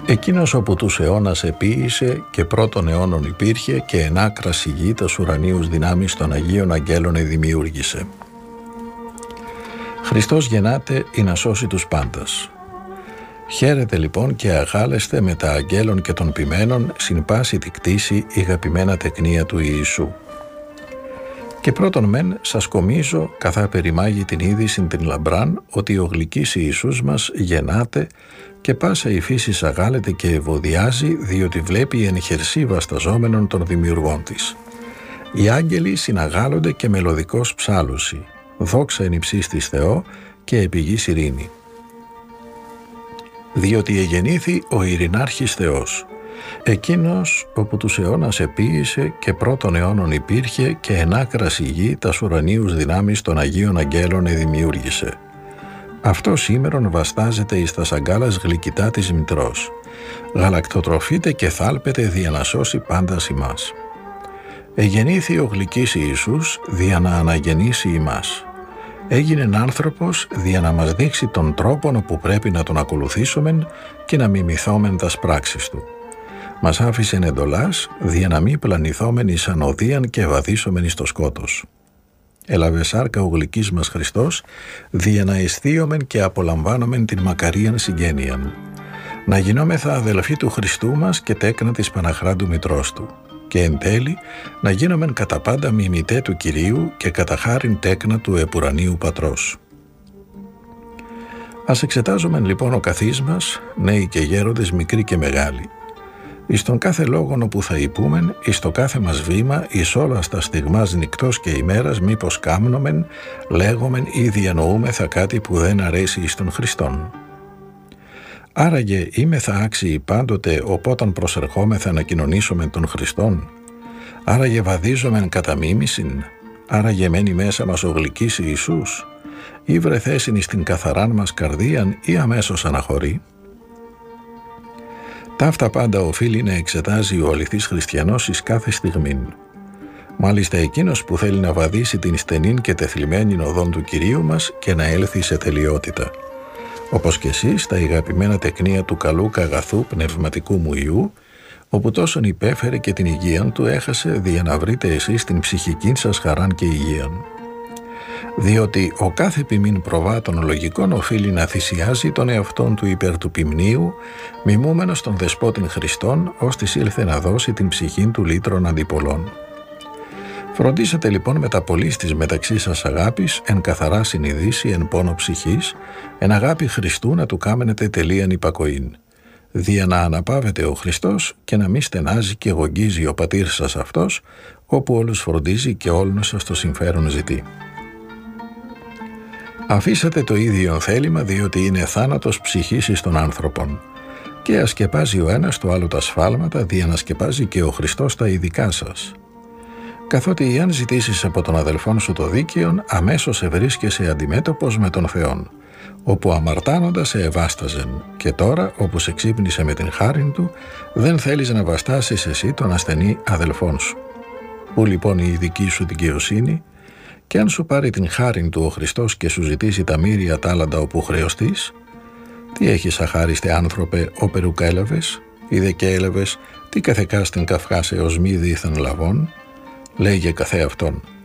Εκείνος όπου τους αιώνας επίησε και πρώτων αιώνων υπήρχε και εν άκρας η γη τας ουρανίους δυνάμεις των Αγίων Αγγέλων εδημιούργησε. Χριστός γεννάται ή να σώσει τους πάντας. Χαίρετε λοιπόν και αγάλεστε με τα αγγέλων και των ποιμένων συν πάση τη κτήση η αγαπημένα τεκνία του Ιησού. Και πρώτον μεν σας κομίζω καθά περιμάγει την είδηση την λαμπράν ότι ο γλυκής Ιησούς μας γεννάται και πάσα η φύση αγάλεται και ευωδιάζει διότι βλέπει εν χερσί βασταζόμενον των δημιουργών της. Οι άγγελοι συναγάλλονται και μελωδικός ψάλωση. Δόξα εν υψίστοις Θεό και επί γης ειρήνη. Διότι εγεννήθη ο ειρηνάρχης Θεός, εκείνος όπου τους αιώνας επίησε και πρώτων αιώνων υπήρχε και εν άκρας η γη τας ουρανίους δυνάμεις των Αγίων Αγγέλων εδημιούργησε. Αυτό σήμερον βαστάζεται εις τας αγκάλας γλυκητά της μητρός. Γαλακτοτροφείται και θάλπεται δια να σώσει πάντας ημάς. Εγεννήθη ο γλυκής Ιησούς δια να αναγεννήσει ημάς. Έγινεν άνθρωπος δια να μας δείξει τον τρόπον όπου πρέπει να τον ακολουθήσομεν και να μιμηθόμεν τας πράξεις του. Μας άφησεν εντολάς δια να μη πλανηθόμεν εις ανοδίαν και βαδίσομεν εις το σκότος. Έλαβε σάρκα ο γλυκής μας Χριστός δια να αισθίομεν και απολαμβάνομεν την μακαρίαν συγγένειαν. Να γινόμεθα αδελφοί του Χριστού μας και τέκνα της Παναχράντου Μητρός του. Και εν τέλει να γίνομεν κατά πάντα μιμητέ του Κυρίου και κατά χάριν τέκνα του επουρανίου Πατρός. Ας εξετάζομεν λοιπόν ο καθής μας, νέοι και γέροντες, μικροί και μεγάλοι. Εις τον κάθε λόγον όπου θα υπούμεν, εις το κάθε μας βήμα, εις όλα στα στιγμάς νυκτός και ημέρας, μήπως κάμνομεν, λέγομεν ή διανοούμεθα κάτι που δεν αρέσει εις τον Χριστόν. Άραγε είμεθα άξιοι πάντοτε οπόταν προσερχόμεθα να κοινωνήσουμε τον Χριστόν. Άραγε βαδίζομεν κατά μίμησιν. Άραγε μένει μέσα μας ο γλυκής Ιησούς. Ή βρεθέσιν εις την καθαράν μας καρδίαν ή αμέσως αναχωρεί. Ταύτα πάντα οφείλει να εξετάζει ο αληθής χριστιανός εις κάθε στιγμήν. Μάλιστα εκείνος που θέλει να βαδίσει την στενήν και τεθλιμμένην οδόν του Κυρίου μας και να έλθει σε τελειότητα. Όπως και εσείς τα αγαπημένα τεκνία του καλού καγαθού πνευματικού μου Υιού, όπου τόσον υπέφερε και την υγείαν του έχασε δια να βρείτε εσείς την ψυχική σας χαράν και υγείαν. Διότι ο κάθε ποιμήν προβάτων λογικών οφείλει να θυσιάζει τον εαυτόν του υπέρ του ποιμνίου, μιμούμενος τον δεσπότην Χριστόν, ώστις ήλθε να δώσει την ψυχήν του λύτρων αντιπολών. Φροντίσατε λοιπόν με τα πολλής της μεταξύ σας αγάπης, εν καθαρά συνειδήσει, εν πόνο ψυχής, εν αγάπη Χριστού να του κάμενετε τελείαν υπακοήν. Δια να αναπαύεται ο Χριστός και να μη στενάζει και γογγίζει ο πατήρ σας αυτός, όπου όλους φροντίζει και όλων σας το συμφέρον ζητεί. Αφήσατε το ίδιο θέλημα διότι είναι θάνατος ψυχής εις των άνθρωπων. Και ασκεπάζει ο ένας το άλλο τα σφάλματα, δια να σκεπάζει και ο Χριστός τα ειδικά σας. Καθότι εάν ζητήσεις από τον αδελφόν σου το δίκαιον, αμέσως ευρίσκεσαι αντιμέτωπος με τον Θεόν, όπου αμαρτάνοντας σε ευάσταζεν, και τώρα, όπου σε ξύπνησε με την χάριν του, δεν θέλεις να βαστάσεις εσύ τον ασθενή αδελφόν σου. Πού λοιπόν η δική σου δικαιοσύνη, και αν σου πάρει την χάριν του ο Χριστός και σου ζητήσει τα μοίρια τάλαντα όπου χρεωστείς, τι έχεις αχάριστε άνθρωπε όπερου κέλαβες, ή δε κέλαβες, τι καθεκάς την καυχάς έως μη δίθεν λαβών, λέγε καθέ αυτόν.